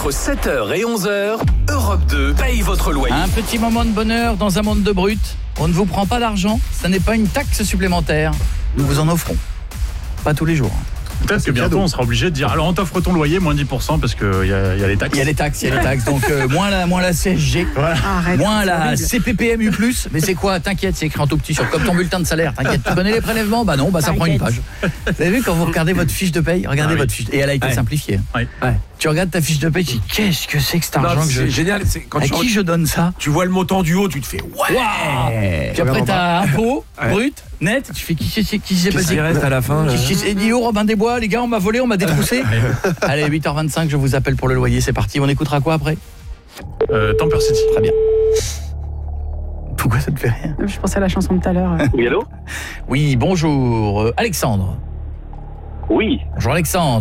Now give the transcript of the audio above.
Entre 7h et 11h, Europe 2 paye votre loyer. Un petit moment de bonheur dans un monde de brut. On ne vous prend pas d'argent, ça n'est pas une taxe supplémentaire. Nous vous en offrons. Pas tous les jours. Peut-être que bientôt on sera obligé de dire alors on t'offre ton loyer moins 10% parce qu'il y a les taxes. Il y a les taxes. Donc moins la CSG, Arrête, moins c'est la horrible. CPPMU+. Mais c'est quoi? T'inquiète, c'est écrit en tout petit sur comme ton bulletin de salaire. T'inquiète, tu connais les prélèvements? Bah non, ça prend une page. Vous avez vu quand vous regardez votre fiche de paye? Regardez votre fiche. Et elle a été simplifiée. Ouais. Tu regardes ta fiche de paye, tu dis qu'est-ce que c'est que cet argent que C'est génial, c'est quand à qui je donne ça? tu vois le montant du haut, tu te fais ouais. Puis après t'as impôt, brut, net, tu fais qui s'est Qu'est-ce passé? qui reste à la fin là Qui s'est dit oh Robin des Bois, les gars, on m'a volé, on m'a détroussé. Allez, 8h25, je vous appelle pour le loyer, c'est parti. On écoutera quoi après? Temper City. Très bien. Pourquoi ça te fait rire? Je pensais à la chanson de tout à l'heure. Oui, allô? Oui, bonjour, Alexandre. Oui. Bonjour Alexandre.